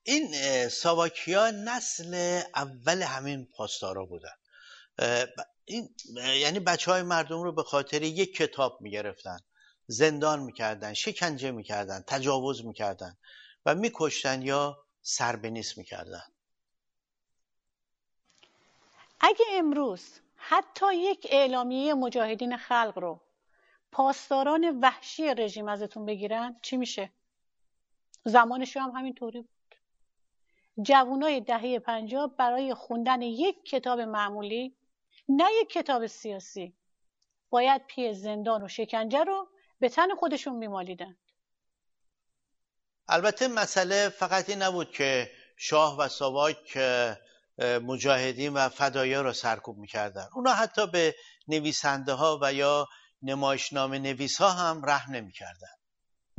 این ساواکیا نسل اول همین پاسدارا بودن. این یعنی بچهای مردم رو به خاطر یک کتاب میگرفتن، زندان میکردن، شکنجه میکردن، تجاوز میکردن و میکشتن یا سربنیست میکردن. اگه امروز حتی یک اعلامیه مجاهدین خلق رو پاسداران وحشی رژیم ازتون بگیرن چی میشه؟ زمانش هم همینطوری بود. جوانای دهه 50 برای خوندن یک کتاب معمولی، نه یک کتاب سیاسی، باید پی زندان و شکنجه رو به تن خودشون میمالیدن. البته مسئله فقط این نبود که شاه و ساواک مجاهدین و فدایا را سرکوب میکردن. اونا حتی به نویسنده ها و یا نمایشنامه نویس ها هم رحم نمیکردن.